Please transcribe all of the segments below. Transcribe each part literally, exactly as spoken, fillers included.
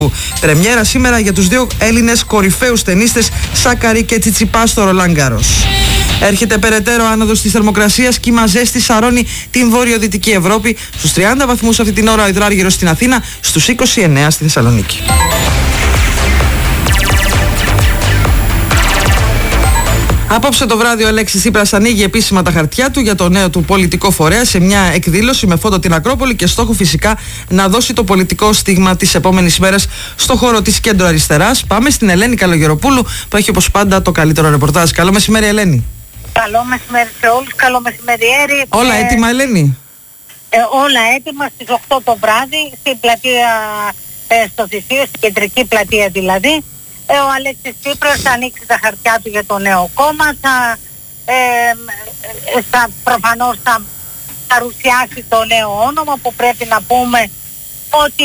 Πρεμιέρα σήμερα για τους δύο Έλληνες κορυφαίους τενίστες Σάκαρη και Τσιτσιπά στο Ρολάν Γκάρος. Έρχεται περαιτέρω άνοδος της θερμοκρασίας, κύμα ζέστη σαρώνει την βορειοδυτική Ευρώπη. Στους τριάντα βαθμούς αυτή την ώρα ο υδράργυρος στην Αθήνα, στους είκοσι εννέα στη Θεσσαλονίκη. Απόψε το βράδυ ο Αλέξης Τσίπρας ανοίγει επίσημα τα χαρτιά του για το νέο του πολιτικό φορέα σε μια εκδήλωση με φόντο την Ακρόπολη και στόχο φυσικά να δώσει το πολιτικό στίγμα τις επόμενες μέρες στο χώρο της κέντρο αριστεράς. Πάμε στην Ελένη Καλογεροπούλου που έχει όπως πάντα το καλύτερο ρεπορτάζ. Καλό μεσημέρι, Ελένη. Καλό μεσημέρι σε όλους, καλό μεσημεριέρι. Όλα ε, έτοιμα, Ελένη. Ε, όλα έτοιμα στις οκτώ το βράδυ στην πλατεία ε, στο Θησίο, στην κεντρική πλατεία δηλαδή. Ε, ο Αλέξης Τσίπρας θα ανοίξει τα χαρτιά του για το νέο κόμμα, θα, ε, ε, θα προφανώς θα παρουσιάσει το νέο όνομα που πρέπει να πούμε ότι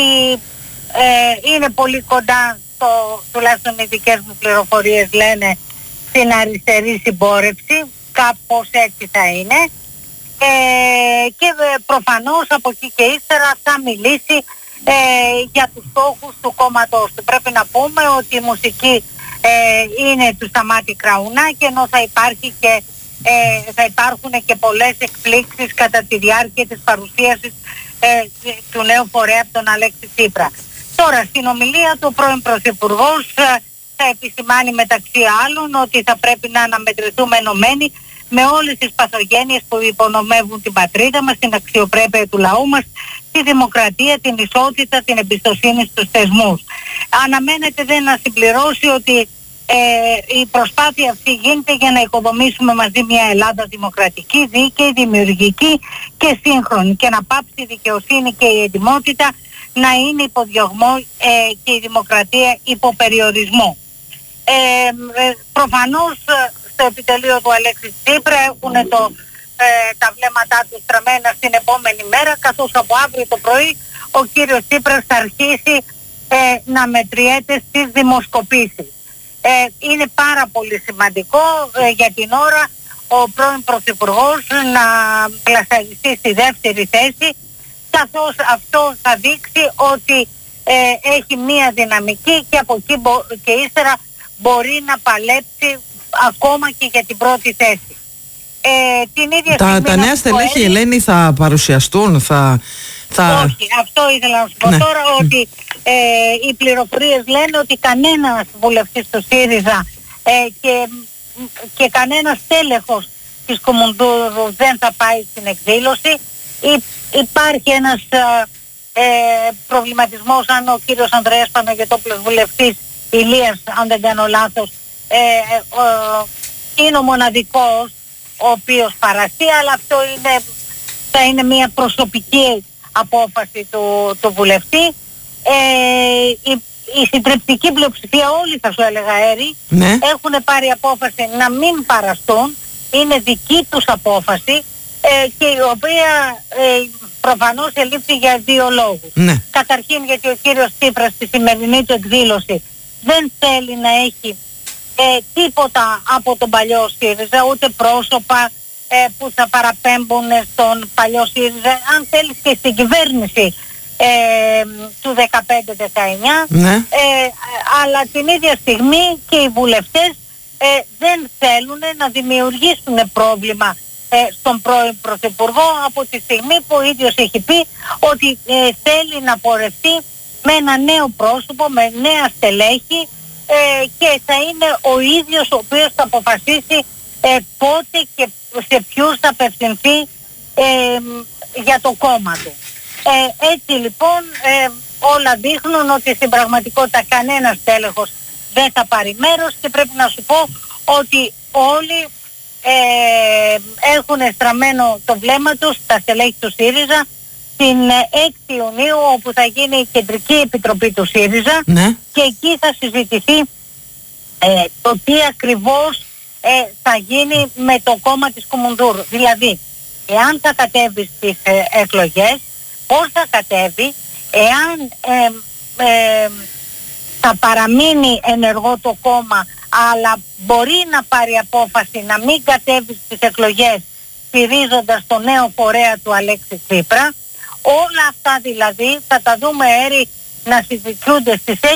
ε, είναι πολύ κοντά, στο, τουλάχιστον οι δικές μου πληροφορίες λένε, στην αριστερή συμπόρευση, κάπως έτσι θα είναι. Ε, και ε, προφανώς από εκεί και ύστερα θα μιλήσει ε, για τους στόχους του κόμματος του. Πρέπει να πούμε ότι η μουσική ε, είναι του Σταμάτη Κραουνάκη, ενώ θα υπάρχει και ε, θα υπάρχουν και πολλές εκπλήξεις κατά τη διάρκεια της παρουσίασης ε, του νέου φορέα από τον Αλέξη Τσίπρα. Τώρα στην ομιλία του πρώην Πρωθυπουργός ε, θα επισημάνει μεταξύ άλλων ότι θα πρέπει να αναμετρηθούμε ενωμένοι με όλες τις παθογένειες που υπονομεύουν την πατρίδα μας, την αξιοπρέπεια του λαού μας, τη δημοκρατία, την ισότητα, την εμπιστοσύνη στους θεσμούς. Αναμένεται δεν να συμπληρώσει ότι ε, η προσπάθεια αυτή γίνεται για να οικοδομήσουμε μαζί μια Ελλάδα δημοκρατική, δίκαιη, δημιουργική και σύγχρονη και να πάψει η δικαιοσύνη και η ετοιμότητα να είναι υποδιωγμό ε, και η δημοκρατία υποπεριορισμό. Ε, ε, προφανώς στο επιτελείο του Αλέξη Τσίπρα έχουν το, ε, τα βλέμματά του στραμμένα στην επόμενη μέρα, καθώς από αύριο το πρωί ο κύριος Τσίπρας θα αρχίσει ε, να μετριέται στις δημοσκοπήσεις. Ε, είναι πάρα πολύ σημαντικό ε, για την ώρα ο πρώην Πρωθυπουργός να πλασαριστεί στη δεύτερη θέση, καθώς αυτό θα δείξει ότι ε, έχει μία δυναμική και από εκεί μπο, και ύστερα μπορεί να παλέψει ακόμα και για την πρώτη θέση. Ε, την ίδια τα, τα νέα στελέχη, Ελένη, θα παρουσιαστούν, θα... θα... Όχι, αυτό ήθελα να σου πω ναι. τώρα, ότι ε, οι πληροφορίες λένε ότι κανένας βουλευτής του ΣΥΡΙΖΑ ε, και, και κανένας τέλεχος της Κομουνδούρου δεν θα πάει στην εκδήλωση. Υ, υπάρχει ένας ε, προβληματισμός αν ο κύριος Ανδρέας Παναγιωτόπουλος, βουλευτής Ηλίας, αν δεν κάνω λάθος, ε, ε, ε, είναι ο μοναδικός ο οποίος παραστεί, αλλά αυτό είναι, θα είναι μια προσωπική απόφαση του, του βουλευτή. Ε, η, η συντριπτική πλειοψηφία, όλοι θα σου έλεγα, Έρη, ναι. έχουν πάρει απόφαση να μην παραστούν. Είναι δική τους απόφαση ε, και η οποία ε, προφανώς ελήφθη για δύο λόγους. Ναι. Καταρχήν γιατί ο κύριος Τσίπρας στη σημερινή του εκδήλωση δεν θέλει να έχει ε, τίποτα από τον παλιό ΣΥΡΙΖΑ, ούτε πρόσωπα ε, που θα παραπέμπουν στον παλιό ΣΥΡΙΖΑ, αν θέλεις και στην κυβέρνηση ε, του δεκαπέντε δεκαεννιά. Ναι. Ε, αλλά την ίδια στιγμή και οι βουλευτές ε, δεν θέλουν να δημιουργήσουν πρόβλημα ε, στον πρώην Πρωθυπουργό από τη στιγμή που ο ίδιος έχει πει ότι ε, θέλει να πορευτεί με ένα νέο πρόσωπο, με νέα στελέχη ε, και θα είναι ο ίδιος ο οποίος θα αποφασίσει ε, πότε και σε ποιους θα απευθυνθεί ε, για το κόμμα του. Ε, έτσι λοιπόν ε, όλα δείχνουν ότι στην πραγματικότητα κανένας τέλεχος δεν θα πάρει μέρος και πρέπει να σου πω ότι όλοι ε, έχουν στραμμένο το βλέμμα τους στα στελέχη του ΣΥΡΙΖΑ την έκτη Ιουνίου, όπου θα γίνει η Κεντρική Επιτροπή του ΣΥΡΙΖΑ, ναι. και εκεί θα συζητηθεί ε, το τι ακριβώς ε, θα γίνει με το κόμμα της Κομουνδούρου. Δηλαδή, εάν θα κατέβει στις ε, εκλογές, πώς θα κατέβει, εάν ε, ε, θα παραμείνει ενεργό το κόμμα, αλλά μπορεί να πάρει απόφαση να μην κατέβει στις εκλογές στηρίζοντας το νέο φορέα του Αλέξη Τσίπρα. Όλα αυτά δηλαδή θα τα δούμε, Έρη, να συζητούνται στις